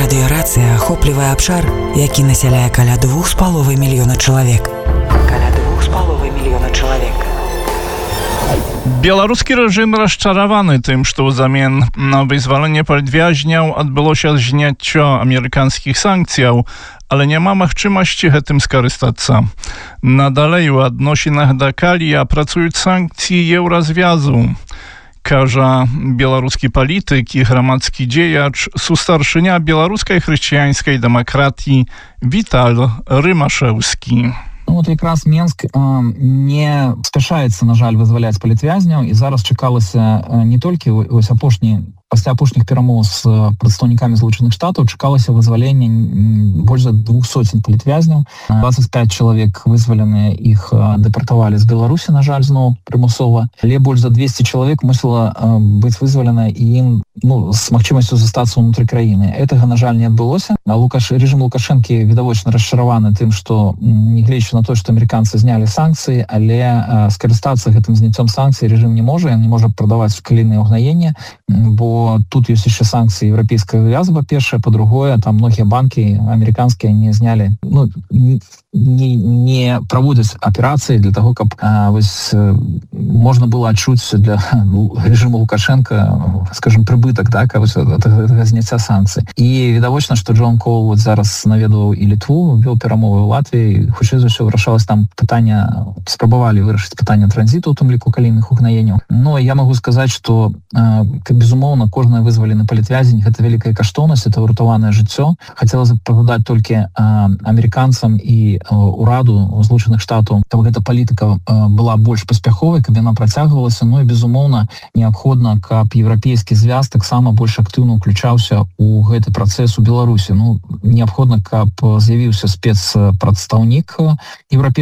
Радыёрацыя ахоплівае абшар, які насяляе каля 2,5 мільёна чалавек. Białoruski reżim rozczarowany tym, że взамен na wyzwolenie politwiaźniał odbyło się zняcie amerykańskich sankcji, ale nie ma możliwości tym skorzystać. Nadalej w odnosinach do Kalia pracują sankcje Eurozwiązku. Każe białoruski polityk i громадский dziejacz, starszynia białoruskiej chrześcijańskiej demokratii Wital Rymaszewski. Вот якраз Менск не спяшаецца, на жаль, вызваляць палітвязняў, і зараз чакалася не толькі пасля апошніх перамоў з прадстаўнікамі Злучаных Штатаў чакалася вызваленне больш за 200 палітвязняў. 25 чалавек вызваленыя, іх дэпартавалі з Беларусі, на жаль, зноў прымусова. Але больш за 200 чалавек мусіла быць вызвалена і ім з магчымасцю застацца ўнутры краіны. Гэтага, на жаль, не адбылося. Рэжым Лукашэнкі відавочна расчараваны тым, што нягледзячы на то, што амерыканцы знялі санкцыі, але скарыстацца гэтым зняццём санкцый рэжым не можа, ён не можа прадаваць калійныя ўгнаенні, бо тут ёсць яшчэ санкцыі еўрапейскага вяза, па-першае, па-другое, там многія банкі амерыканскія не знялі, не праводзяць аперацыі для таго, каб можна было адчуць для рэжыму Лукашенка, скажем, прыбытак, так, зняцця санкцый. І відавочна, што Джон Коул зараз наведваў і Літву, вёў перамовы ў Латвіі, хутчэй за ўсё вырашалось там пытанне, спрабавалі вырашыць пытанне транзіту, у тым ліку калійных угнаенняў. Но я магу сказаць, што безумоўна, кожны вызвалены палітвязень — гэта вялікая каштоўнасць, это ўратаванае жыццё. Хацелася б пагадаць толькі амерыканцам і ураду Злучаных Штатаў, каб гэта палітыка была больш паспяховай, каб яна працягвалася. Ну і безумоўна, неабходна, каб еўрапейскі звяз таксама больш актыўна ўключаўся ў гэты працэс у Беларусі. Неабходна, каб з'явіўся спецпрадстаўнік еўрапейскага